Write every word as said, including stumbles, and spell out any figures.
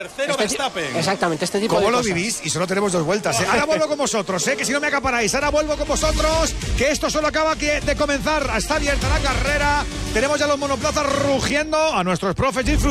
Tercero este Verstappen. Exactamente, este tipo de ¿Cómo lo cosas. vivís? Y solo tenemos dos vueltas, ¿eh? Ahora vuelvo con vosotros, ¿eh? Que si no me acaparáis. Ahora vuelvo con vosotros, que esto solo acaba de comenzar. Está abierta la carrera. Tenemos ya los monoplazas rugiendo a nuestros profes.